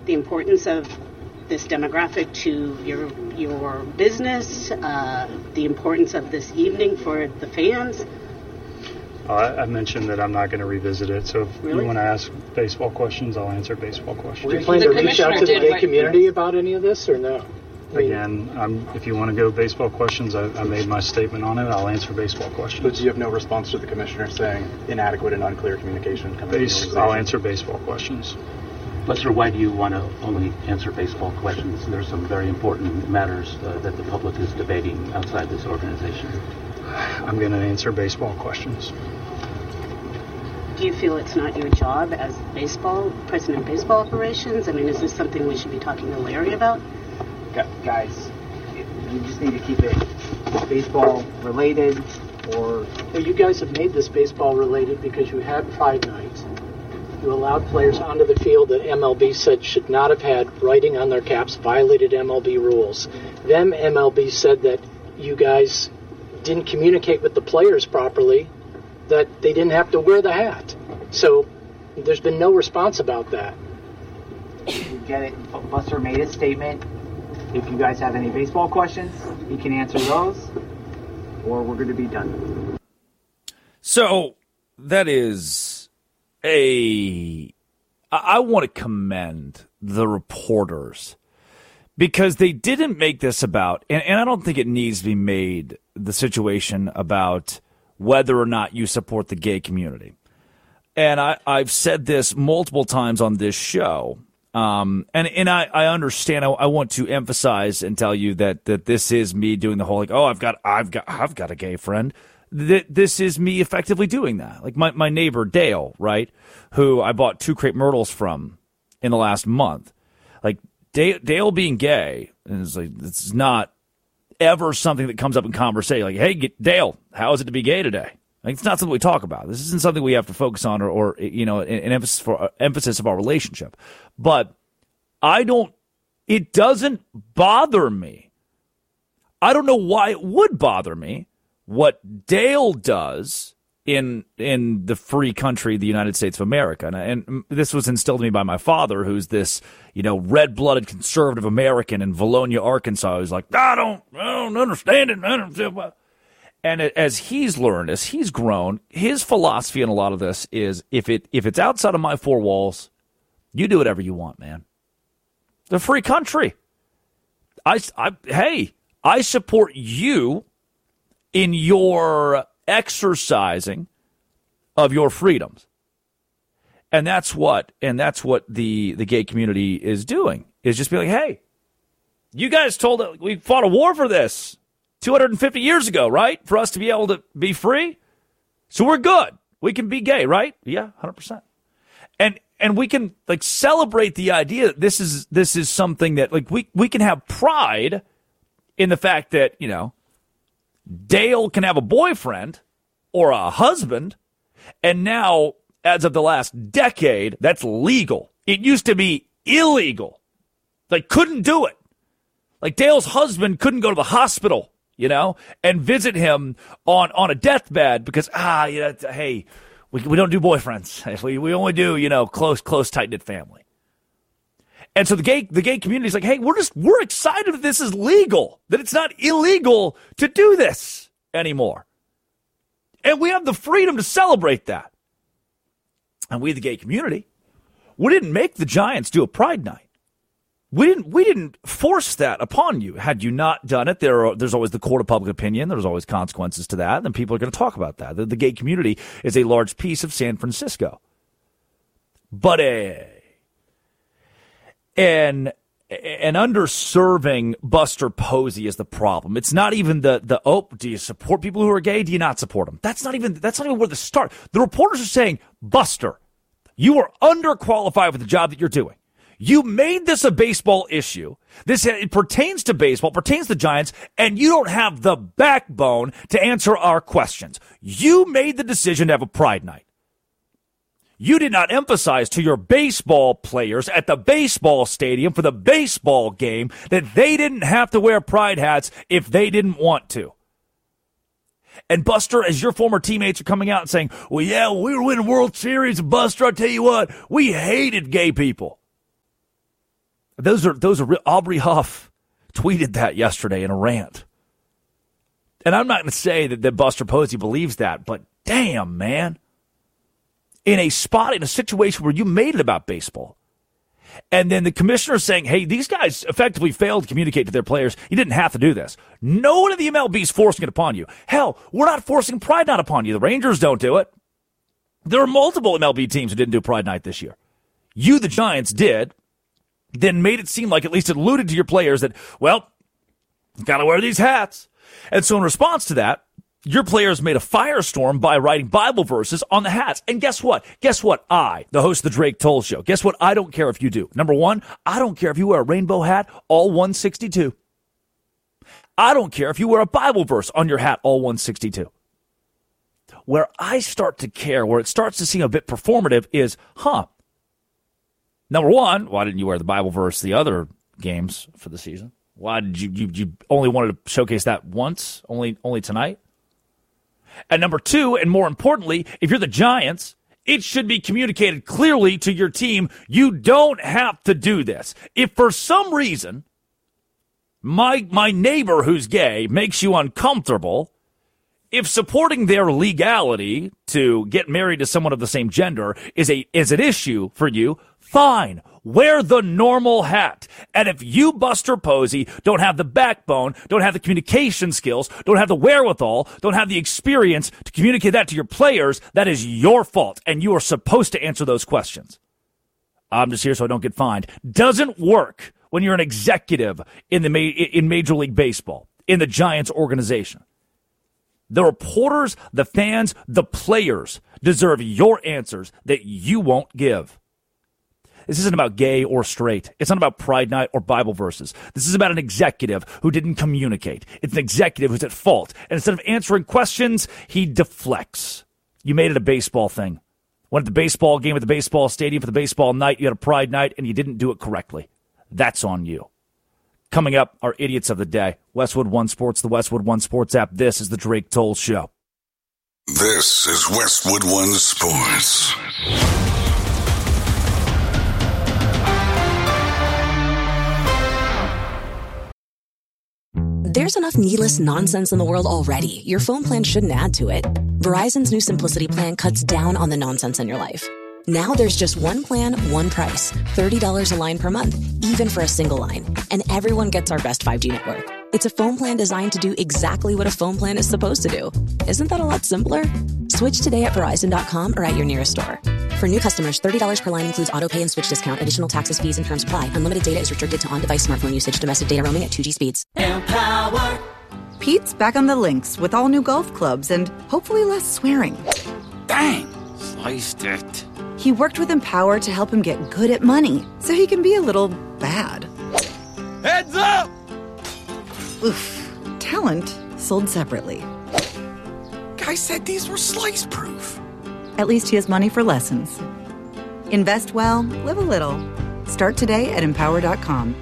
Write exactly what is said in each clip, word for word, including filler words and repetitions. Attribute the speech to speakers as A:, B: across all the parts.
A: the importance of this demographic to your your business, uh, the importance of this evening for the fans?
B: Uh, I mentioned that I'm not going to revisit it, so if
A: Really?
B: you want to ask baseball questions, I'll answer baseball questions.
C: Do you plan to reach out to the gay community about any of this, or no? I mean,
B: Again, um, if you want to go baseball questions, I, I made my statement on it. I'll answer baseball questions.
D: But you have no response to the commissioner saying inadequate and unclear communication coming
B: Base,
D: from the
B: I'll
D: organization?
B: answer baseball questions.
E: Buster, why do you want to only answer baseball questions? There's some very important matters uh, that the public is debating outside this organization.
B: I'm going to answer baseball questions.
A: Do you feel it's not your job as baseball, president of baseball operations? I mean, is this something we should be talking to Larry about?
F: Guys, you just need to keep it baseball related, or
C: well, you guys have made this baseball related because you had Pride Night. You allowed players onto the field that M L B said should not have had writing on their caps, violated M L B rules. Then M L B said that you guys didn't communicate with the players properly, that they didn't have to wear the hat. So there's been no response about that.
F: you get it. Buster made a statement. If you guys have any baseball questions, he can answer those, or we're going to be done.
G: So that is a... I want to commend the reporters because they didn't make this about, and, and I don't think it needs to be made, the situation about whether or not you support the gay community. And I, I've said this multiple times on this show. Um, and, and I, I understand. I, I want to emphasize and tell you that, that this is me doing the whole, like, oh, I've got, I've got, I've got a gay friend. Th- this is me effectively doing that. Like my, my neighbor Dale, right? Who I bought two crepe myrtles from in the last month. Like Dale, Dale being gay is like, it's not ever something that comes up in conversation. Like, hey, Dale, how is it to be gay today? Like, it's not something we talk about. This isn't something we have to focus on or, or you know, an, an emphasis for uh, emphasis of our relationship. But I don't, it doesn't bother me. I don't know why it would bother me what Dale does in in the free country, the United States of America. And, and this was instilled in me by my father, who's this, you know, red-blooded conservative American in Valonia, Arkansas, who's like, I don't, I don't understand it. I don't, And as he's learned, as he's grown, his philosophy in a lot of this is if it if it's outside of my four walls, you do whatever you want, man. It's a free country. I, I, hey, I support you in your exercising of your freedoms. And that's what and that's what the, the gay community is doing, is just be like, hey, you guys told us we fought a war for this two hundred fifty years ago, right? For us to be able to be free. So we're good. We can be gay, right? Yeah, one hundred percent. And and we can like celebrate the idea that this is this is something that like we, we can have pride in the fact that, you know, Dale can have a boyfriend or a husband, and now, as of the last decade, that's legal. It used to be illegal. Like, couldn't do it. Like, Dale's husband couldn't go to the hospital, you know, and visit him on, on a deathbed because, ah, you know, hey, we we don't do boyfriends. We we only do, you know, close, close, tight-knit family. And so the gay the gay community is like, hey, we're just we're excited that this is legal, that it's not illegal to do this anymore. And we have the freedom to celebrate that. And we, the gay community, we didn't make the Giants do a Pride Night. We didn't we didn't force that upon you. Had you not done it, there are, there's always the court of public opinion. There's always consequences to that, and people are going to talk about that. The, the gay community is a large piece of San Francisco. But a and and underserving Buster Posey is the problem. It's not even the the oh, do you support people who are gay? Do you not support them? That's not even that's not even where the start. The reporters are saying, Buster, you are underqualified for the job that you're doing. You made this a baseball issue. This it pertains to baseball, pertains to Giants, and you don't have the backbone to answer our questions. You made the decision to have a Pride Night. You did not emphasize to your baseball players at the baseball stadium for the baseball game that they didn't have to wear pride hats if they didn't want to. And Buster, as your former teammates are coming out and saying, well, yeah, we were winning World Series, and Buster, I'll tell you what, we hated gay people. Those are those are real. Aubrey Huff tweeted that yesterday in a rant. And I'm not going to say that, that Buster Posey believes that, but damn, man. In a spot, in a situation where you made it about baseball, and then the commissioner saying, hey, these guys effectively failed to communicate to their players. You didn't have to do this. No one in the M L B is forcing it upon you. Hell, we're not forcing Pride Night upon you. The Rangers don't do it. There are multiple M L B teams who didn't do Pride Night this year. You, the Giants, did, then made it seem like at least it alluded to your players that, well, got to wear these hats. And so in response to that, your players made a firestorm by writing Bible verses on the hats. And guess what? Guess what? I, the host of the Drake Toll Show, guess what? I don't care if you do. Number one, I don't care if you wear a rainbow hat, all one sixty-two. I don't care if you wear a Bible verse on your hat, all one sixty-two. Where I start to care, where it starts to seem a bit performative is, huh, number one, why didn't you wear the Bible verse the other games for the season? Why did you, you, you only wanted to showcase that once, only, only tonight? And number two, and more importantly, if you're the Giants, it should be communicated clearly to your team, you don't have to do this. If for some reason my my neighbor who's gay makes you uncomfortable, if supporting their legality to get married to someone of the same gender is a is an issue for you, fine. Wear the normal hat. And if you, Buster Posey, don't have the backbone, don't have the communication skills, don't have the wherewithal, don't have the experience to communicate that to your players, that is your fault, and you are supposed to answer those questions. I'm just here so I don't get fined. Doesn't work when you're an executive in the in Major League Baseball, in the Giants organization. The reporters, the fans, the players deserve your answers that you won't give. This isn't about gay or straight. It's not about Pride Night or Bible verses. This is about an executive who didn't communicate. It's an executive who's at fault. And instead of answering questions, he deflects. You made it a baseball thing. Went at the baseball game at the baseball stadium for the baseball night. You had a Pride Night, and you didn't do it correctly. That's on you. Coming up, our idiots of the day. Westwood One Sports, the Westwood One Sports app. This is the Drake Toll Show.
H: This is Westwood One Sports.
I: There's enough needless nonsense in the world already. Your phone plan shouldn't add to it. Verizon's new Simplicity plan cuts down on the nonsense in your life. Now there's just one plan, one price. thirty dollars a line per month, even for a single line. And everyone gets our best five G network. It's a phone plan designed to do exactly what a phone plan is supposed to do. Isn't that a lot simpler? Switch today at Verizon dot com or at your nearest store. For new customers, thirty dollars per line includes auto pay and switch discount. Additional taxes, fees, and terms apply. Unlimited data is restricted to on-device smartphone usage. Domestic data roaming at two G speeds.
J: Empower. Pete's back on the links with all new golf clubs and hopefully less swearing.
K: Dang, sliced it.
J: He worked with Empower to help him get good at money, so he can be a little bad.
K: Heads up!
J: Oof. Talent sold separately.
K: Guy said these were slice proof.
J: At least he has money for lessons. Invest well, live a little. Start today at empower dot com.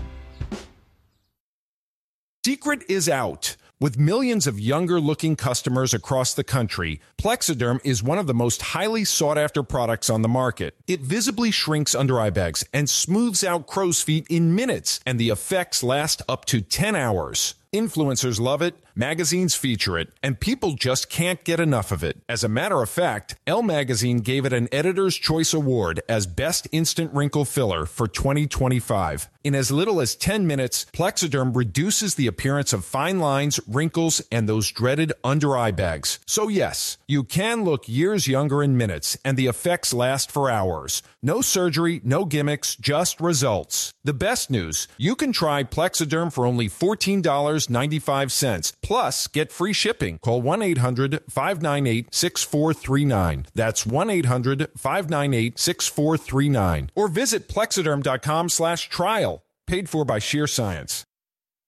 L: Secret is out. With millions of younger-looking customers across the country, Plexiderm is one of the most highly sought-after products on the market. It visibly shrinks under-eye bags and smooths out crow's feet in minutes, and the effects last up to ten hours. Influencers love it, magazines feature it, and people just can't get enough of it. As a matter of fact, Elle Magazine gave it an Editor's Choice Award as Best Instant Wrinkle Filler for twenty twenty-five. In as little as ten minutes, Plexiderm reduces the appearance of fine lines, wrinkles, and those dreaded under-eye bags. So yes, you can look years younger in minutes, and the effects last for hours. No surgery, no gimmicks, just results. The best news, you can try Plexiderm for only fourteen dollars and ninety-five cents. Plus, get free shipping. Call one eight hundred five nine eight six four three nine. That's one eight hundred five nine eight six four three nine. Or visit plexiderm dot com slash trial. Paid for by Sheer Science.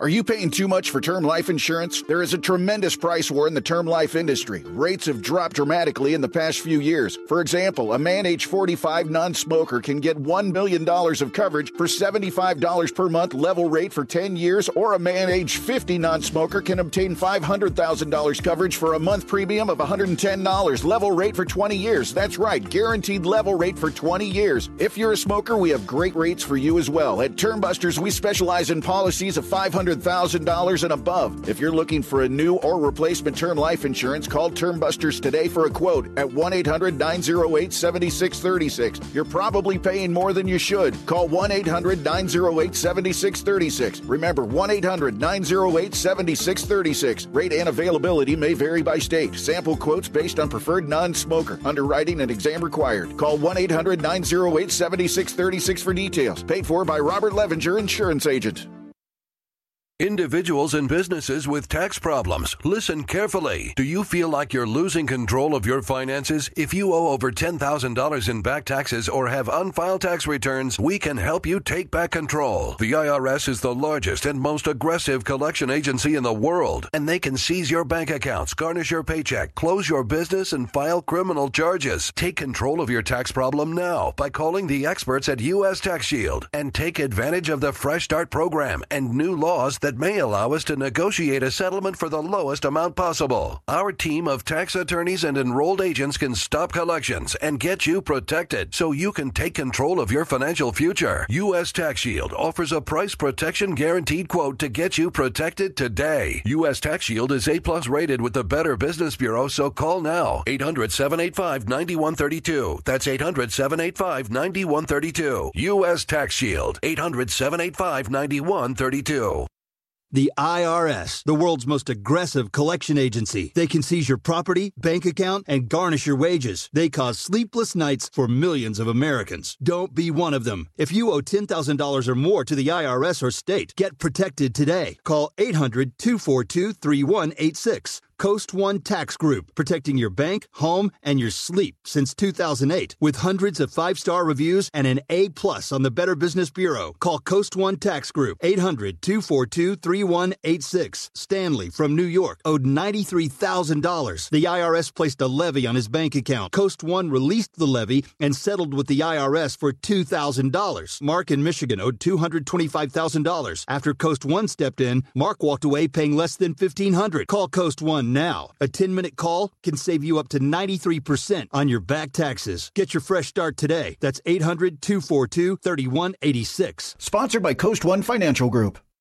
M: Are you paying too much for term life insurance? There is a tremendous price war in the term life industry. Rates have dropped dramatically in the past few years. For example, a man age forty-five non-smoker can get one million dollars of coverage for seventy-five dollars per month level rate for ten years, or a man age fifty non-smoker can obtain five hundred thousand dollars coverage for a month premium of one hundred ten dollars level rate for twenty years. That's right, guaranteed level rate for twenty years. If you're a smoker, we have great rates for you as well. At Term Busters, we specialize in policies of five hundred thousand dollars and above. If you're looking for a new or replacement term life insurance, call Term Busters today for a quote at one eight hundred nine oh eight seven six three six. You're probably paying more than you should. Call one eight hundred nine oh eight seven six three six. Remember, one eight hundred nine oh eight seven six three six. Rate and availability may vary by state. Sample quotes based on preferred non-smoker. Underwriting and exam required. Call one eight hundred nine oh eight seven six three six for details. Paid for by Robert Levenger, Insurance Agent.
N: Individuals and businesses with tax problems, listen carefully. Do you feel like you're losing control of your finances? If you owe over ten thousand dollars in back taxes or have unfiled tax returns, we can help you take back control. The I R S is the largest and most aggressive collection agency in the world, and they can seize your bank accounts, garnish your paycheck, close your business, and file criminal charges. Take control of your tax problem now by calling the experts at U S Tax Shield and take advantage of the Fresh Start program and new laws that may allow us to negotiate a settlement for the lowest amount possible. Our team of tax attorneys and enrolled agents can stop collections and get you protected so you can take control of your financial future. U S Tax Shield offers a price protection guaranteed quote to get you protected today. U S Tax Shield is A plus rated with the Better Business Bureau, so call now. eight hundred seven eight five nine one three two. That's eight hundred seven eight five nine one three two. U S Tax Shield. eight hundred seven eight five nine one three two.
O: The I R S, the world's most aggressive collection agency. They can seize your property, bank account, and garnish your wages. They cause sleepless nights for millions of Americans. Don't be one of them. If you owe ten thousand dollars or more to the I R S or state, get protected today. Call eight hundred two four two three one eight six. Coast One Tax Group, protecting your bank, home, and your sleep since two thousand eight. With hundreds of five-star reviews and an A plus on the Better Business Bureau. Call Coast One Tax Group, eight hundred two four two three one eight six. Stanley from New York owed ninety-three thousand dollars. The I R S placed a levy on his bank account. Coast One released the levy and settled with the I R S for two thousand dollars. Mark in Michigan owed two hundred twenty-five thousand dollars. After Coast One stepped in, Mark walked away paying less than fifteen hundred dollars. Call Coast One now. A ten-minute call can save you up to ninety-three percent on your back taxes. Get your fresh start today. That's eight hundred two four two three one eight six.
P: Sponsored by Coast One Financial Group.